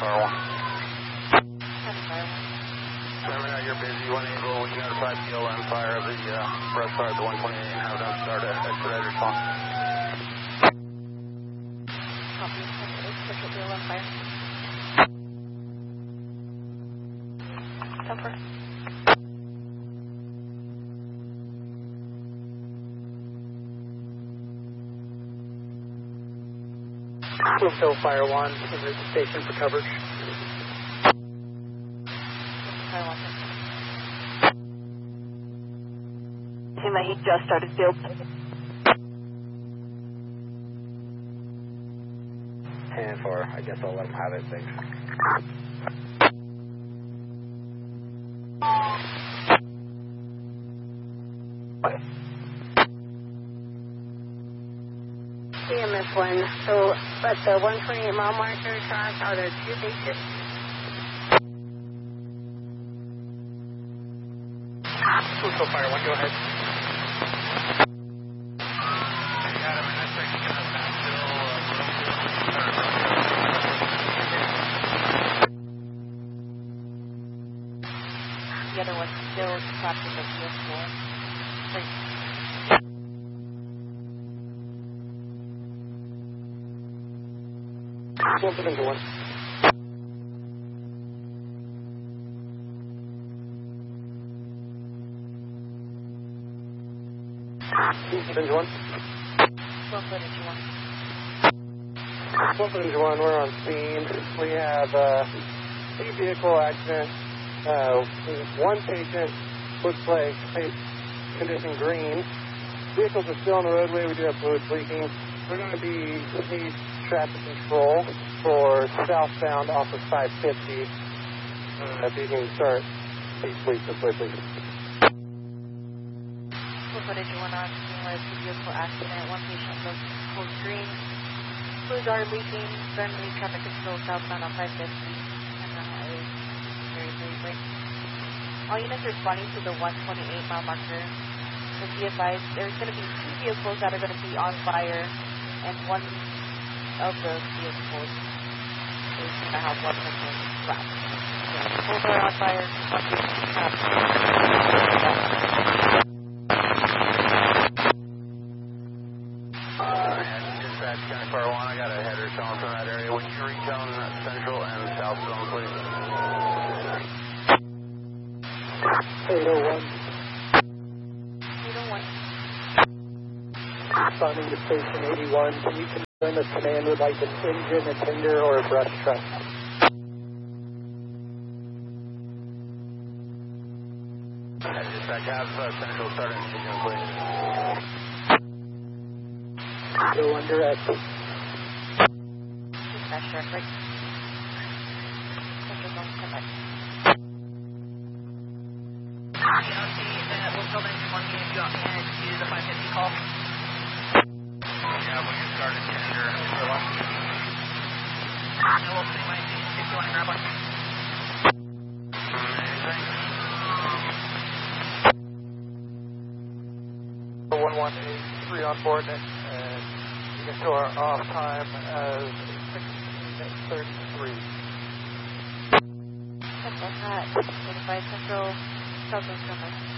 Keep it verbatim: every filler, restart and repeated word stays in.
Fire one. ten Fire one. Remember now you're busy when able, we notify P L M Fire of the uh, brush fire at the one twenty-eight and have them start a expedite response. Copy. Central P L M Fire. Temper. Bluefield Fire one, is at the station for coverage. Fire one. Seems like he just started field. ten four, I guess I'll let him have it, thanks. C M S one, so at the one twenty-eight mile marker track, are there two bases? Bluefield Fire one, go ahead. The other one's still trapped in the V S four. One put into one. Put into one. One foot into one. One put into one, we're on scene. We have uh, a vehicle accident. Uh, one patient looks like face condition green. Vehicles are still on the roadway. We do have fluids leaking. We're going to be need traffic control for southbound off of five fifty. Uh, if you can start, please, please, quickly. Full footage one on scene where it's a vehicle accident. One patient looks full green. Fluids are leaking. Currently traffic control southbound on five fifty. And the highway is very, very bright. All units are responding to the one twenty-eight mile marker. So be advised, there's going to be two vehicles that are going to be on fire, and one of the vehicles is going to have one person trapped. So both are on fire, one person is trapped. Uh, dispatch ten Fire one, I got a header showing from that area. Would you retone central and south zone, please? eight oh one. eight oh one. Responding to station eighty-one. Can you confirm if command would like an engine, a tender, or a brush truck? Dispatch, have uh, central start engagement, please. Go under at Dispatch directly. Central zone, come back. Yeah, we can start a tender. one one eight three on board, and you can show our off time as sixteen thirty-three. Central hat. Notify Central South Zone, come back.